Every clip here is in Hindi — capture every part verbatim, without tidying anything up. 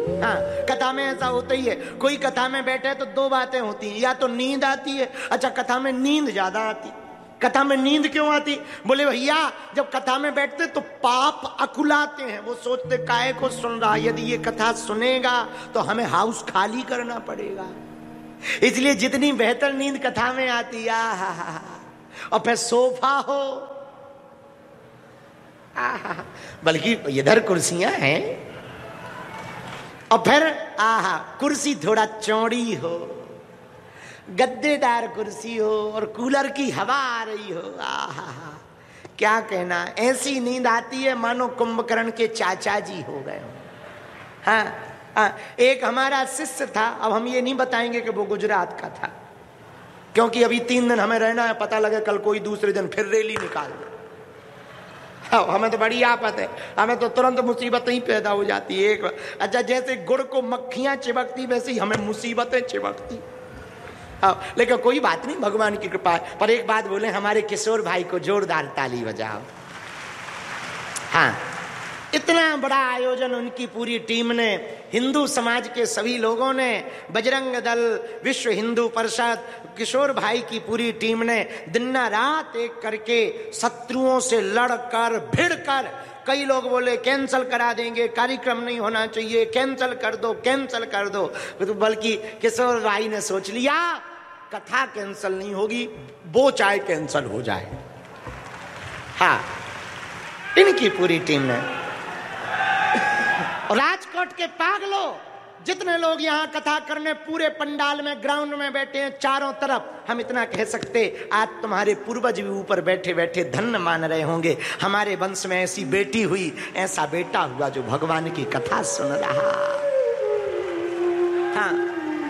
हाँ, कथा में ऐसा होता ही है। कोई कथा में बैठे तो दो बातें होती हैं, या तो नींद आती है। अच्छा, कथा में नींद ज्यादा आती। कथा में नींद क्यों आती? बोले भैया, जब कथा में बैठते तो पाप अकुलाते हैं। वो सोचते काहे को सुन रहा, यदि ये कथा सुनेगा तो हमें हाउस खाली करना पड़ेगा। इसलिए जितनी बेहतर नींद कथा में आती, आहा, और फिर सोफा हो, आहा, बल्कि इधर कुर्सियां हैं, और फिर आहा, कुर्सी थोड़ा चौड़ी हो, गद्देदार कुर्सी हो, और कूलर की हवा आ रही हो, आहा, क्या कहना। ऐसी नींद आती है मानो कुंभकर्ण के चाचा जी हो गए हो। हाँ, हाँ, एक हमारा शिष्य था, अब हम ये नहीं बताएंगे कि वो गुजरात का था, क्योंकि अभी तीन दिन हमें रहना है, पता लगे कल कोई दूसरे दिन फिर रैली निकाल दे। हाँ, हमें तो बड़ी आफत है, हमें तो तुरंत मुसीबतें ही पैदा हो जाती है। एक अच्छा, जैसे गुड़ को मक्खियां चिपकती, वैसे ही हमें मुसीबतें चिपकती। हाँ, लेकिन कोई बात नहीं, भगवान की कृपा है। पर एक बात बोले, हमारे किशोर भाई को जोरदार ताली बजाओ। हाँ, इतना बड़ा आयोजन उनकी पूरी टीम ने, हिंदू समाज के सभी लोगों ने, बजरंग दल, विश्व हिंदू परिषद, किशोर भाई की पूरी टीम ने दिन रात एक करके शत्रुओं से लड़कर भिड़कर, कई लोग बोले कैंसल करा देंगे, कार्यक्रम नहीं होना चाहिए, कैंसल कर दो, कैंसल कर दो, तो बल्कि किशोर भाई ने सोच लिया कथा कैंसल नहीं होगी, वो चाहे कैंसल हो जाए। हाँ, इनकी पूरी टीम ने। और राजकोट के पागलों, जितने लोग यहाँ कथा करने पूरे पंडाल में, ग्राउंड में बैठे हैं चारों तरफ, हम इतना कह सकते, आज तुम्हारे पूर्वज भी ऊपर बैठे बैठे धन्य मान रहे होंगे, हमारे वंश में ऐसी बेटी हुई, ऐसा बेटा हुआ जो भगवान की कथा सुन रहा। हाँ,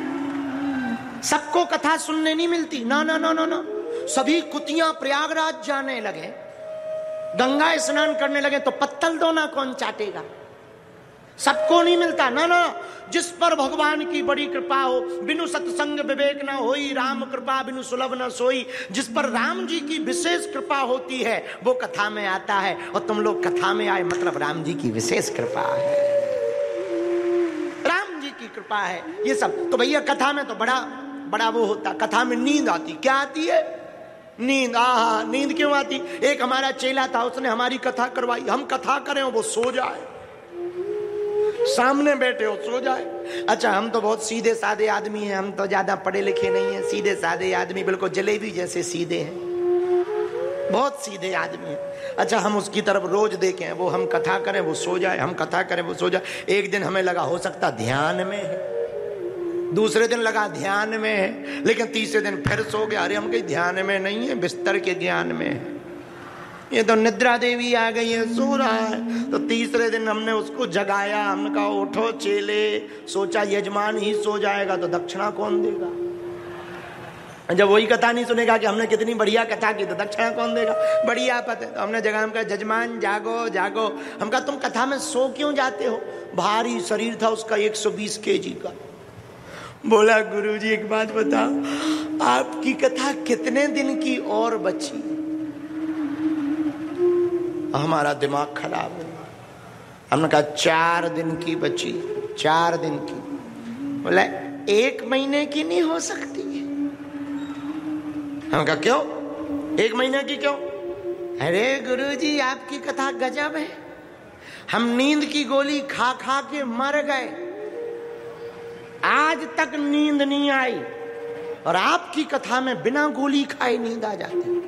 सबको कथा सुनने नहीं मिलती, ना ना ना ना ना। सभी कुतियां प्रयागराज जाने लगे, गंगा स्नान करने लगे, तो पत्तल दोना कौन चाटेगा? सबको नहीं मिलता, ना ना। जिस पर भगवान की बड़ी कृपा हो, बिनु सत्संग विवेक न होई, राम कृपा बिनु सुलभ न सोई। जिस पर राम जी की विशेष कृपा होती है वो कथा में आता है, और तुम लोग कथा में आए मतलब राम जी की विशेष कृपा है, राम जी की कृपा है ये सब। तो भैया कथा में तो बड़ा बड़ा वो होता, कथा में नींद आती। क्या आती है? नींद। आहा, नींद क्यों आती? एक हमारा चेला था, उसने हमारी कथा करवाई। हम कथा करें वो सो जाए, सामने बैठे हो सो जाए। अच्छा, हम तो बहुत सीधे साधे आदमी हैं, हम तो ज्यादा पढ़े लिखे नहीं हैं, सीधे साधे आदमी, बिल्कुल जलेबी जैसे सीधे हैं, बहुत सीधे आदमी हैं। अच्छा, हम उसकी तरफ रोज देखें, वो हम कथा करें वो सो जाए, हम कथा करें वो सो जाए। एक दिन हमें लगा हो सकता ध्यान में है, दूसरे दिन लगा ध्यान में है, लेकिन तीसरे दिन फिर सो गया। अरे हम कहीं ध्यान में नहीं है, बिस्तर के ज्ञान में है, ये तो निद्रा देवी आ गई है, सो रहा है। तो तीसरे दिन हमने उसको जगाया, हमने कहा उठो चेले। सोचा यजमान ही सो जाएगा तो दक्षिणा कौन देगा? जब वही कथा नहीं सुनेगा कि हमने कितनी बढ़िया कथा की, तो दक्षिणा कौन देगा? बड़ी आफत है। तो हमने जगह, हम कहा जजमान जागो जागो। हम कहा तुम कथा में सो क्यों जाते हो? भारी शरीर था उसका, एक सौ बीस केजी का। बोला गुरुजी एक बात बताओ, आपकी कथा कितने दिन की और बची? हमारा दिमाग खराब है। हमने कहा चार दिन की बची, चार दिन की। बोला एक महीने की नहीं हो सकती? हमने कहा क्यों? एक महीने की क्यों? अरे गुरुजी आपकी कथा गजब है, हम नींद की गोली खा खा के मर गए, आज तक नींद नहीं आई, और आपकी कथा में बिना गोली खाए नींद आ जाती है।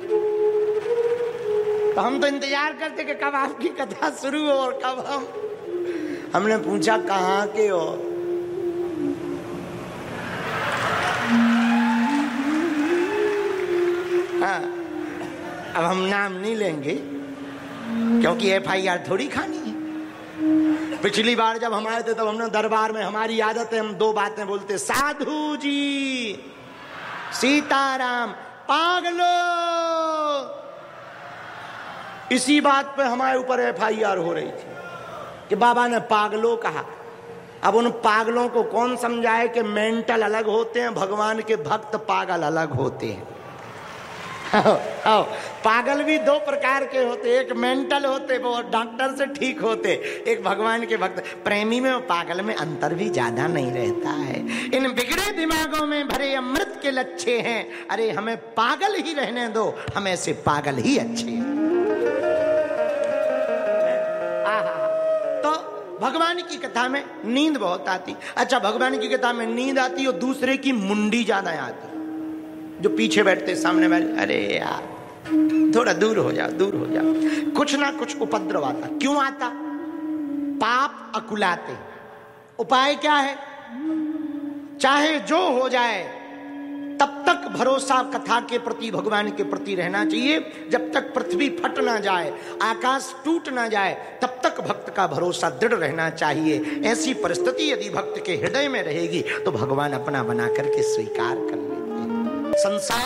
तो हम तो इंतजार करते कि कब आपकी कथा शुरू हो और कब हम। हमने पूछा कहाँ के हो? हाँ, अब हम नाम नहीं लेंगे क्योंकि एफ आई आर थोड़ी खानी है। पिछली बार जब हम आए थे तब हमने दरबार में, हमारी आदत है हम दो बातें बोलते, साधु जी, सीताराम, पागलो। इसी बात पे हमारे ऊपर एफ आई आर हो रही थी कि बाबा ने पागलों कहा। अब उन पागलों को कौन समझाए कि मेंटल अलग होते हैं, भगवान के भक्त पागल अलग होते हैं। आओ, आओ। पागल भी दो प्रकार के होते, एक मेंटल होते वो डॉक्टर से ठीक होते, एक भगवान के भक्त। प्रेमी में और पागल में अंतर भी ज्यादा नहीं रहता है। इन बिगड़े दिमागों में भरे अमृत के लच्छे हैं, अरे हमें पागल ही रहने दो, हम ऐसे पागल ही अच्छे हैं। तो भगवान की कथा में नींद बहुत आती। अच्छा, भगवान की कथा में नींद आती और दूसरे की मुंडी ज्यादा आती। जो पीछे बैठते सामने बैठे, अरे यार थोड़ा दूर हो जाओ, दूर हो जाओ। कुछ ना कुछ उपद्रव आता। क्यों आता? पाप अकुलाते। उपाय क्या है? चाहे जो हो जाए तब तक भरोसा कथा के प्रति, भगवान के प्रति रहना चाहिए। जब तक पृथ्वी फट ना जाए, आकाश टूट ना जाए, तब तक भक्त का भरोसा दृढ़ रहना चाहिए। ऐसी परिस्थिति यदि भक्त के हृदय में रहेगी तो भगवान अपना बना करके स्वीकार कर लेते हैं। संसार